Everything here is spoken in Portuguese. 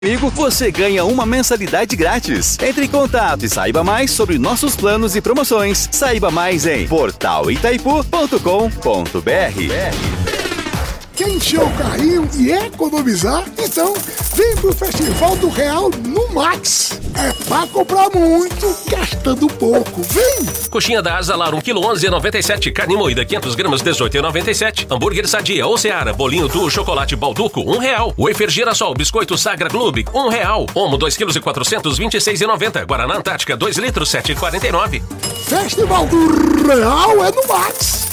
Amigo, você ganha uma mensalidade grátis. Entre em contato e saiba mais sobre nossos planos e promoções. Saiba mais em portalitaipu.com.br. Quer encher o carrinho e economizar? Então vem pro Festival do Real no Max. É pra comprar muito, gastando pouco. Vem! Coxinha da Asa Lar, 1 kg 11,97. Carne moída, 500 gramas, 18,97. Hambúrguer Sadia ou Seara, bolinho do chocolate Balduco, R$1. Wafer Girassol, biscoito Sagra Clube, R$1. Omo, 2 kg 426,90. Guaraná Antártica, 2 litros, 7,49. Festival do Real é no Max.